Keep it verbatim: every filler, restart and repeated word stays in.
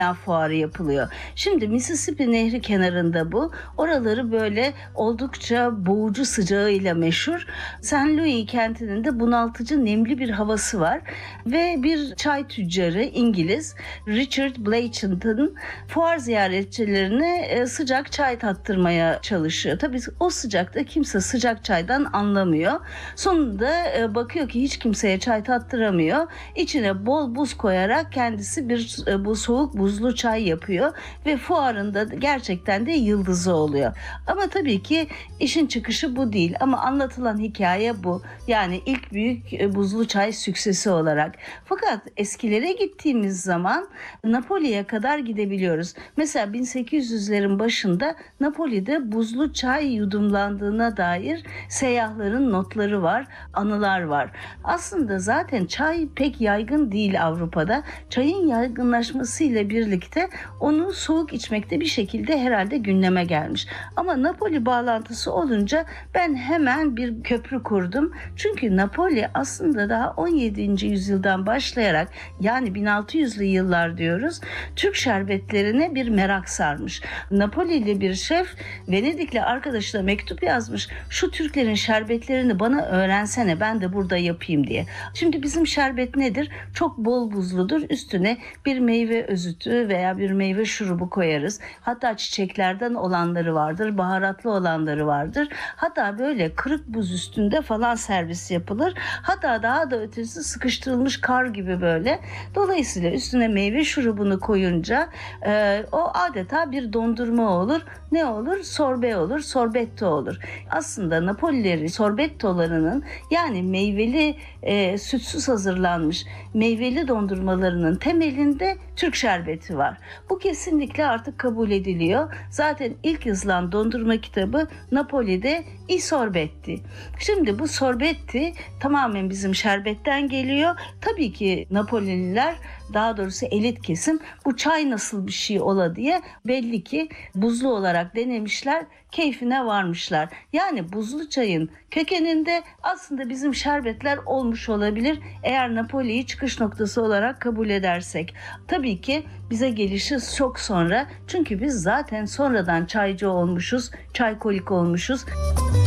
fuarı yapılıyor. Şimdi Mississippi Nehri kenarında bu. Oraları böyle oldukça boğucu sıcağıyla meşhur. Saint Louis kentinin de bunaltıcı nemli bir havası var. Ve bir çay tüccarı İngiliz Richard Blanchard'ın fuar ziyaretçilerine sıcak çay tattırmaya çalışıyor. Tabii o sıcakta kimse sıcak çaydan anlamıyor. Sonunda bakıyor ki hiç kimseye çay tattıramıyor. İçine bol buz koyarak kendisi bir bu soğuk buzlu çay yapıyor ve fuarında gerçekten de yıldızı oluyor. Ama tabii ki işin çıkışı bu değil ama anlatılan hikaye bu. Yani ilk büyük buzlu çay süksesi olarak. Fakat eskilere gittiğimiz zaman Napoli'ye kadar gidebiliyoruz. Mesela bin sekiz yüzlerin başında Napoli'de buzlu çay yudumlandığına dair seyyahların notları var, anılar var. Aslında zaten çay pek yaygın değil Avrupa'da. Çayın yaygınlaşmasıyla birlikte onu soğuk içmekte bir şekilde herhalde gündeme gelmiş. Ama Napoli bağlantısı olunca ben hemen bir köprü kurdum. Çünkü Napoli aslında daha on yedinci yüzyıldan başlayarak yani bin altı yüzlü yıllar diyoruz, Türk şerbetlerine bir merak sarmış. Napoli'li bir şef Venedikli arkadaşına mektup yazmış. Şu Türklerin şerbetlerini bana öğrensene, ben de burada yapayım diye. Şimdi bizim şerbet nedir? Çok bol buzludur. Üstüne bir meyve özütü veya bir meyve şurubu koyarız. Hatta çiçeklerden olanları vardır, baharatlı olanları vardır. Hatta böyle kırık buz üstünde falan servis yapılır. Hatta daha da ötesi sıkıştırılmış kar gibi böyle. Dolayısıyla üstüne meyve şurubunu koyunca e, o adeta bir dondurma olur. Ne olur? Sorbe olur, sorbetto olur. Aslında Napolileri sorbettolarının yani meyveli e, sütsüz hazırlanmış meyveli dondurmalarının temelinde Türk şerbeti var. Bu kesinlikle artık kabul ediliyor. Zaten ilk yazılan dondurma kitabı Napoli'de I Sorbetti. Şimdi bu sorbetti tamamen bizim şerbetten geliyor. Tabii ki Napolililer, daha doğrusu elit kesim bu çay nasıl bir şey ola diye belli ki buzlu olarak denemişler, keyfine varmışlar. Yani buzlu çayın kökeninde aslında bizim şerbetler olmuş olabilir eğer Napoli'yi çıkış noktası olarak kabul edersek. Tabii ki bize gelişi çok sonra, çünkü biz zaten sonradan çaycı olmuşuz, çaykolik olmuşuz.